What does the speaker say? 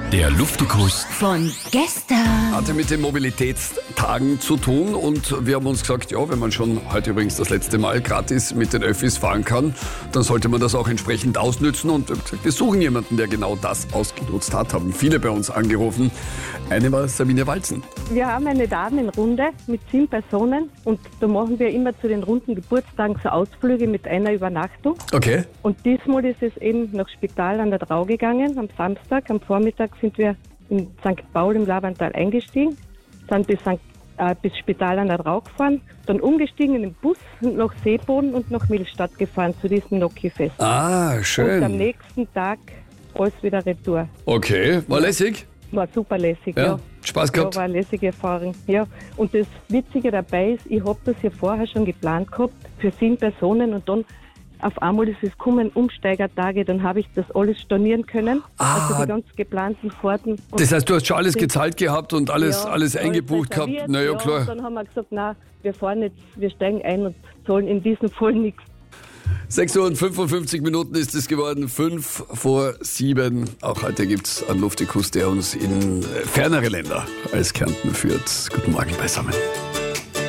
Der Luftikus Von gestern. Hatte mit den Mobilitätstagen zu tun und wir haben uns gesagt, ja, wenn man schon heute übrigens das letzte Mal gratis mit den Öffis fahren kann, dann sollte man das auch entsprechend ausnützen und wir haben gesagt, wir suchen jemanden, der genau das ausgenutzt hat, haben viele bei uns angerufen. Eine war Sabine Walzen. Wir haben eine Damenrunde mit 7 Personen und da machen wir immer zu den runden Geburtstagen so Ausflüge mit einer Übernachtung. Okay. Und diesmal ist es eben nach Spital an der Drau gegangen. Am Samstag, am Vormittag sind wir in St. Paul im Labantal eingestiegen, sind bis Spital an der Drau gefahren, dann umgestiegen in den Bus und nach Seeboden und nach Millstatt gefahren zu diesem Noki-Fest. Ah, Und am schön. nächsten Tag alles wieder retour. Okay, war lässig? War super lässig, Ja, ja. Spaß gehabt? Ja, war eine lässige Erfahrung. Ja. Und das Witzige dabei ist, ich habe das ja vorher schon geplant gehabt für 7 Personen und dann auf einmal ist es gekommen, Umsteigertage, dann habe ich das alles stornieren können. Also die ganz geplanten Fahrten. Und Das heißt, du hast schon alles gezahlt gehabt und alles ja, eingebucht gehabt? reserviert, Naja, ja, klar. Und dann haben wir gesagt, nein, wir fahren jetzt, wir steigen ein und zahlen in diesem Fall nichts. 6 Uhr und 55 Minuten ist es geworden, 5 vor 7. Auch heute gibt es einen Luftikus, der uns in fernere Länder als Kärnten führt. Guten Morgen beisammen.